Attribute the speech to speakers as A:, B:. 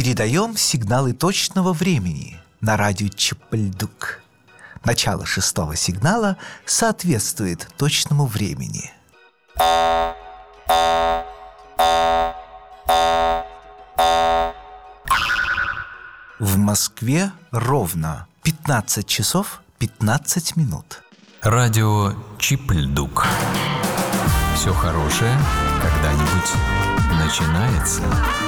A: Передаем сигналы точного времени на радио Чип-Льдук. Начало 6-го сигнала соответствует точному времени. В Москве ровно 15 часов 15 минут.
B: Радио Чип-Льдук. Все хорошее когда-нибудь начинается.